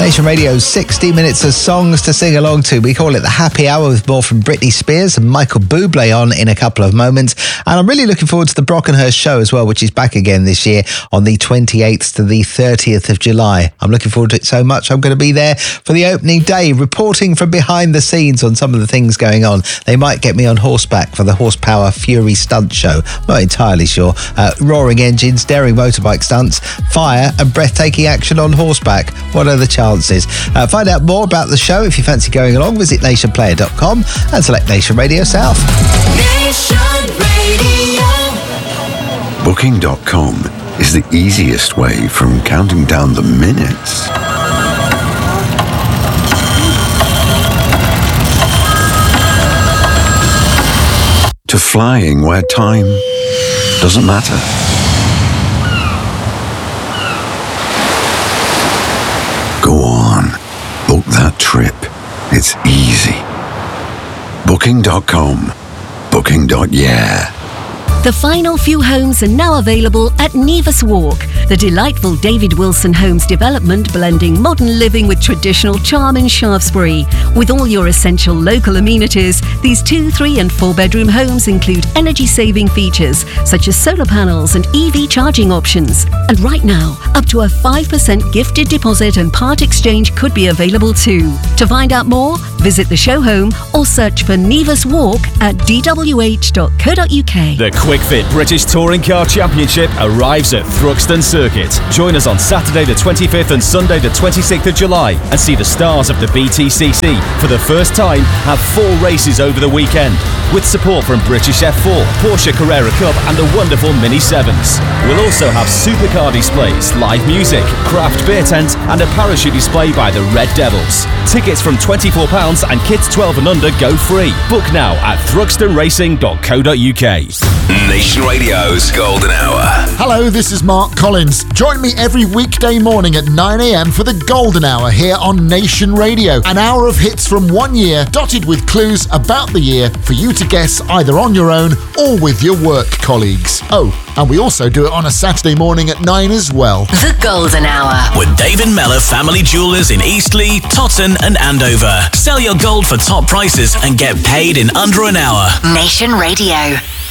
Nation Radio's 60 minutes of songs to sing along to. We call it the Happy Hour with more from Britney Spears and Michael Bublé on in a couple of moments. And I'm really looking forward to the Brockenhurst show as well, which is back again this year on the 28th to the 30th of July. I'm looking forward to it so much. I'm going to be there for the opening day, reporting from behind the scenes on some of the things going on. They might get me on horseback for the Horsepower Fury stunt show. Not entirely sure. Roaring engines, daring motorbike stunts, fire and breathtaking action on horseback. What are the chances? Find out more about the show if you fancy going along. Visit nationplayer.com and select Nation Radio South. Nation Radio. Booking.com is the easiest way from counting down the minutes to flying where time doesn't matter. Go on, book that trip. It's easy. Booking.com. Booking.yeah. The final few homes are now available at Nevis Walk, the delightful David Wilson Homes development blending modern living with traditional charm in Shaftesbury. With all your essential local amenities, these 2, 3 and 4 bedroom homes include energy-saving features such as solar panels and EV charging options. And right now, up to a 5% gifted deposit and part exchange could be available too. To find out more, visit the show home or search for Nevis Walk at dwh.co.uk. The QuickFit British Touring Car Championship arrives at Thruxton Circuit. Join us on Saturday the 25th and Sunday the 26th of July and see the stars of the BTCC. For the first time, have 4 races over the weekend with support from British F4, Porsche Carrera Cup and the wonderful Mini 7s. We'll also have supercar displays, live music, craft beer tent and a parachute display by the Red Devils. Tickets from £24 and kids 12 and under go free. Book now at thruxtonracing.co.uk. Nation Radio's Golden Hour. Hello, this is Mark Collins. Join me every weekday morning at 9 a.m. for the Golden Hour here on Nation Radio. An hour of hits from 1 year, dotted with clues about the year for you to guess either on your own or with your work colleagues. Oh, and we also do it on a Saturday morning at 9 as well. The Golden Hour. With David Mellor Family Jewellers in Eastleigh, Totton and Andover. Sell your gold for top prices and get paid in under an hour. Nation Radio.